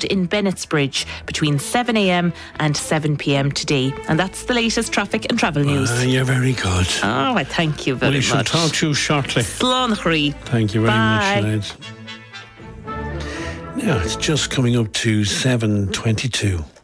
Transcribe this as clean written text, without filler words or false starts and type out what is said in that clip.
Road in Bennettsbridge between 7 a.m. and 7 p.m. today. And that's the latest traffic and travel news. You're very good. Oh, well, thank you very much. We shall talk to you shortly. Slánachrí. Thank you very Bye. much, Sinead. Now, it's just coming up to 7:22.